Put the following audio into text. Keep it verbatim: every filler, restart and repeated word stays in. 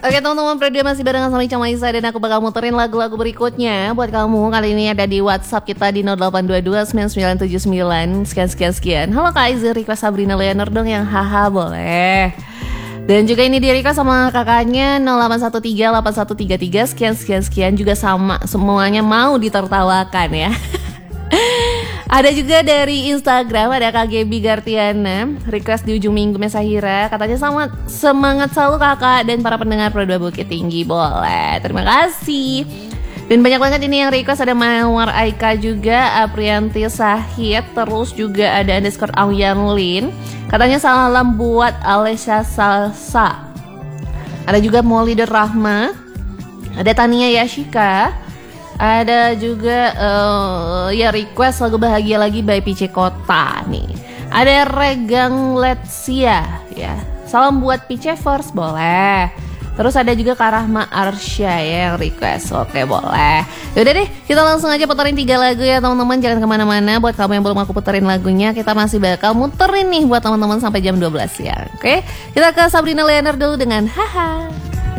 Oke teman-teman, Predia masih barengan sama Ica Maisa dan aku bakal muterin lagu-lagu berikutnya buat kamu. Kali ini ada di WhatsApp kita di nol delapan dua dua sembilan sembilan tujuh sembilan sekian sekian sekian. Halo Kak Izzy, request Sabrina Leonard dong yang haha boleh. Dan juga ini di request sama kakaknya nol delapan satu tiga delapan satu tiga tiga sekian sekian sekian juga sama, semuanya mau ditertawakan ya. Ada juga dari Instagram, ada K G B Gartiana, request di ujung minggu Mesahira, katanya sama semangat selalu kakak dan para pendengar Pro dua Bukit Tinggi. Boleh, terima kasih. Dan banyak banget ini yang request, ada Mawar Aika juga, Aprianti Sahid, terus juga ada underscore Auyan Lin, katanya salam buat Alessia Salsa. Ada juga Molly Rahma, ada Tania Yashika. Ada juga uh, ya request lagu Bahagia Lagi by P C Kota nih. Ada Regang Letsia ya. Salam buat P C First boleh. Terus ada juga Kak Rahma Arsya ya yang request. Oke boleh. Yaudah deh, kita langsung aja puterin tiga lagu ya teman-teman. Jangan kemana-mana. Buat kamu yang belum aku puterin lagunya, kita masih bakal muterin nih buat teman-teman sampai jam dua belas ya. Oke, kita ke Sabrina Leonard dulu dengan Haha.